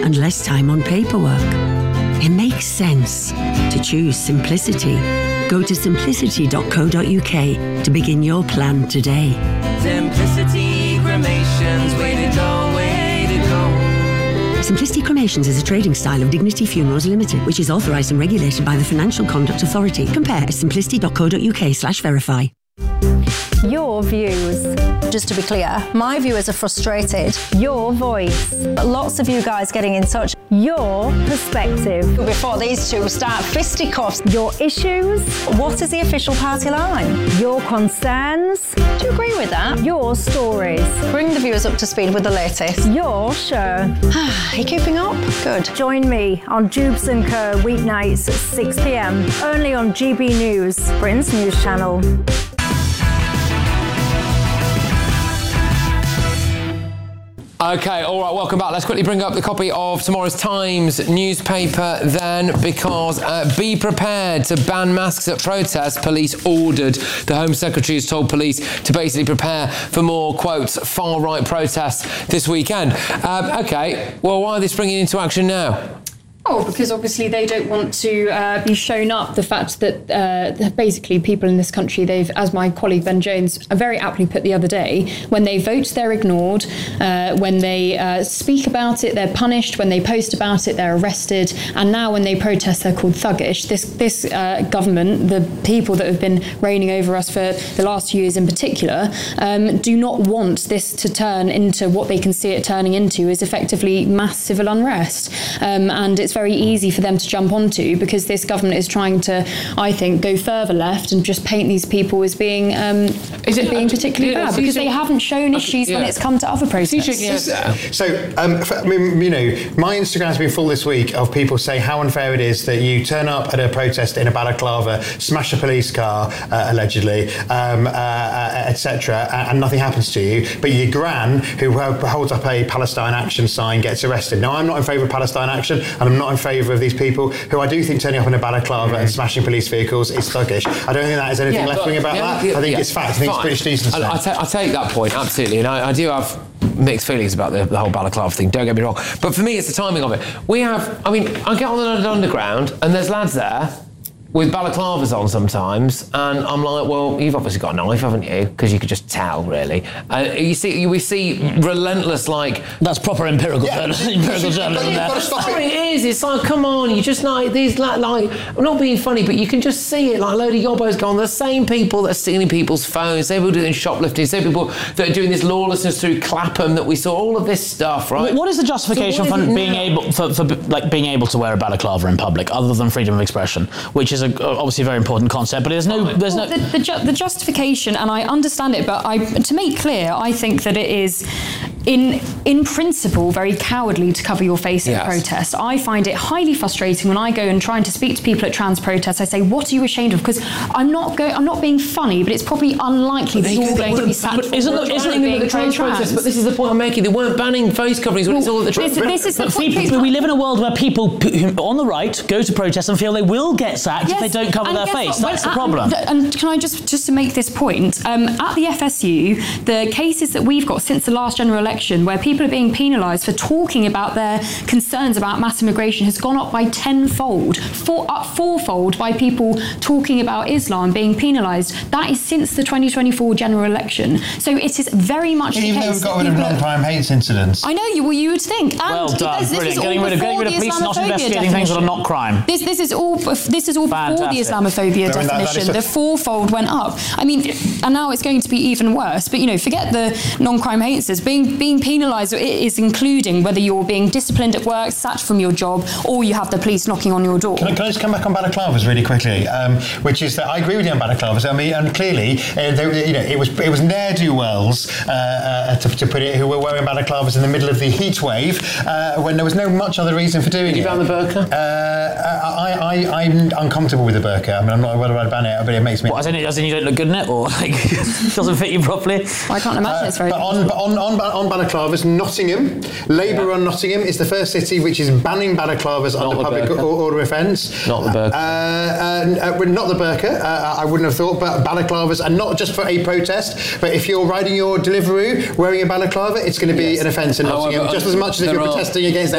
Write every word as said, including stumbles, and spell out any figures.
and less time on paperwork. It makes sense to choose simplicity. Go to simplicity dot co dot uk to begin your plan today. Simplicity Cremations, way to go, way to go. Simplicity Cremations is a trading style of Dignity Funerals Limited, which is authorised and regulated by the Financial Conduct Authority. Compare at simplicity dot co dot uk slash verify. Your views. Just to be clear, my viewers are frustrated. Your voice. Lots of you guys getting in touch. Your perspective. Before these two start fisticuffs. Your issues. What is the official party line? Your concerns. Do you agree with that? Your stories. Bring the viewers up to speed with the latest. Your show. Are you keeping up? Good. Join me on Jubes and Co weeknights at six p m only on G B News, Britain's news channel. Okay, all right, welcome back. Let's quickly bring up the copy of tomorrow's Times newspaper then, because uh, be prepared to ban masks at protests. Police ordered. The Home Secretary has told police to basically prepare for more, quotes, far-right protests this weekend. Um, okay, well, why are they springing into action now? Oh, because obviously they don't want to uh, be shown up the fact that uh, basically people in this country, they've, as my colleague Ben Jones very aptly put the other day, when they vote, they're ignored. Uh, when they uh, speak about it, they're punished. When they post about it, they're arrested. And now when they protest, they're called thuggish. This this uh, government, the people that have been reigning over us for the last few years in particular, um, do not want this to turn into what they can see it turning into is effectively mass civil unrest. Um, and it's very easy for them to jump onto, because this government is trying to, I think, go further left and just paint these people as being um, is it, being particularly yeah, bad, because they haven't shown issues yeah. when it's come to other protests. Yeah. So, um, I mean, you know, my Instagram's been full this week of people saying how unfair it is that you turn up at a protest in a balaclava, smash a police car, uh, allegedly, um, uh, uh, et cetera, and nothing happens to you, but your gran, who holds up a Palestine Action sign, gets arrested. Now, I'm not in favour of Palestine Action, and I'm not in favour of these people who I do think turning up in a balaclava mm. and smashing police vehicles is thuggish. I don't think that is anything yeah, left-wing about yeah, that. Yeah, I think yeah, it's fact. I think fine. It's British decency. I, I, ta- I take that point, absolutely, and I, I do have mixed feelings about the, the whole balaclava thing, don't get me wrong. But for me, it's the timing of it. We have, I mean, I get on the London Underground and there's lads there with balaclavas on sometimes, and I'm like, well, you've obviously got a knife, haven't you? Because you could just tell, really. Uh, you see, we see relentless, like... That's proper empirical yeah. journalism. Empirical journalism there. That's what it is. It's like, come on, you just like, these, like, like, I'm not being funny, but you can just see it, like a load of yobbos going, the same people that are stealing people's phones, same people doing shoplifting, same people that are doing this lawlessness through Clapham, that we saw, all of this stuff, right? What is the justification so for being now? able, for, for, like, being able to wear a balaclava in public, other than freedom of expression, which is a, obviously a very important concept, but there's no... There's well, no... The, the, ju- the justification, and I understand it, but I, to make clear, I think that it is, in in principle, very cowardly to cover your face yes. at a protest. I find it highly frustrating when I go and trying to speak to people at trans protests. I say, what are you ashamed of? Because I'm not go- I'm not being funny, but it's probably unlikely that you're going to be sacked for isn't the, isn't being the trans protest. But this is the point I'm making. They weren't banning face coverings when well, it's all at the trans. This, this is the point. People, we live in a world where people on the right go to protest and feel they will get sacked yes, if they don't cover their face. What? That's well, the problem. And, and can I just, just to make this point, um, at the F S U, the cases that we've got since the last general election where people are being penalised for talking about their concerns about mass immigration has gone up by tenfold, four, up fourfold by people talking about Islam being penalised. That is since the twenty twenty-four general election. So it is very much yeah, the you've case. You've never got rid of non-crime hate incidents. I know, you, well, you would think. And well done, this, this brilliant. Is getting rid of, getting rid of police not investigating things that are not crime. This, this is all, this is all Fantastic. before the Islamophobia I mean, definition. that, that the fourfold went up. I mean, and now it's going to be even worse. But, you know, forget the non-crime hate incidents. Being, being penalised is including whether you're being disciplined at work, sacked from your job, or you have the police knocking on your door. Can I, can I just come back on balaclavas really quickly? Um, which is that I agree with you on balaclavas. I mean, and clearly, uh, they, you know, it was it was ne'er-do-wells uh, uh, to, to put it who were wearing balaclavas in the middle of the heat wave uh, when there was no much other reason for doing Did it. you ban the burqa? Uh, I, I, I'm uncomfortable with the burqa. I mean, I'm not whether I'd ban it, but it makes me. What, as in, as in you don't look good in it, or like doesn't fit you properly? Well, I can't imagine uh, it's very. But on, but on, on on balaclavas, Nottingham, Labour yeah. on Nottingham is the first city which is banning balaclavas not under public burqa. order offence. Not the burqa. Uh, uh, uh, not the burqa. Uh, I wouldn't have thought, but balaclavas, and not just for a protest. But if you're riding your Deliveroo wearing a balaclava, it's going to be yes. an offence in Nottingham, However, just as much as if you're are, protesting against.